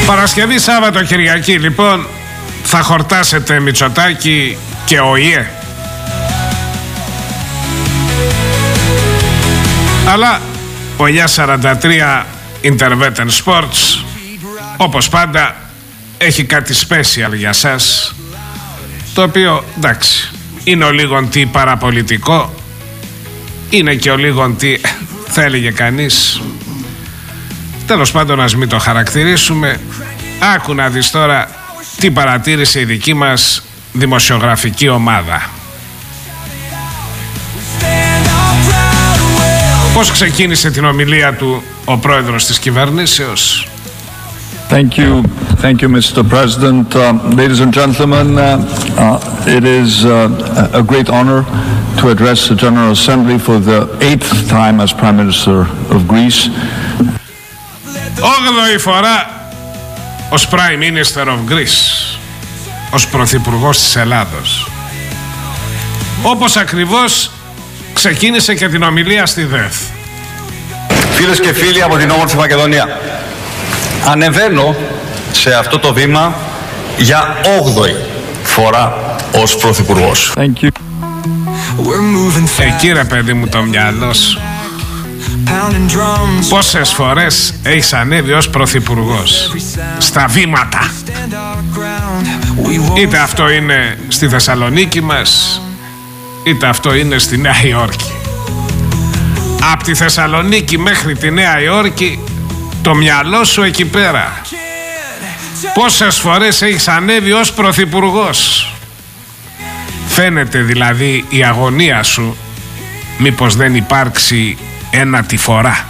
Παρασκευή, Σάββατο, Κυριακή λοιπόν θα χορτάσετε Μητσοτάκη και ΟΗΕ. Αλλά ο 943 Intervetten Sports όπως πάντα έχει κάτι special για σας, το οποίο εντάξει είναι ο λίγον τι παραπολιτικό, είναι και ο λίγον τι θα έλεγε κανείς. Τέλος πάντων, ας μην το χαρακτηρίσουμε. Άκου να δεις τώρα τι παρατήρησε η δική μας δημοσιογραφική ομάδα. Πώς ξεκίνησε την ομιλία του ο πρόεδρος της κυβερνήσεως? Thank you, Mr. President. Ladies and gentlemen, it is a great honor to address the General Assembly for the 8th time as Prime Minister of Greece. 8η φορά ως Prime Minister of Greece, ως Πρωθυπουργός της Ελλάδος. Όπως ακριβώς ξεκίνησε και την ομιλία στη ΔΕΘ. Φίλες και φίλοι από την όμορφη Μακεδονία, ανεβαίνω σε αυτό το βήμα για 8η φορά ως Πρωθυπουργός. Thank you. Εκεί ρε παιδί μου το μυαλό σου. Πόσες φορές έχεις ανέβει ως Πρωθυπουργός στα βήματα? Είτε αυτό είναι στη Θεσσαλονίκη μας, είτε αυτό είναι στη Νέα Υόρκη. Από τη Θεσσαλονίκη μέχρι τη Νέα Υόρκη το μυαλό σου εκεί πέρα. Πόσες φορές έχεις ανέβει ως Πρωθυπουργός? Φαίνεται δηλαδή η αγωνία σου μήπως δεν υπάρξει ένατη φορά.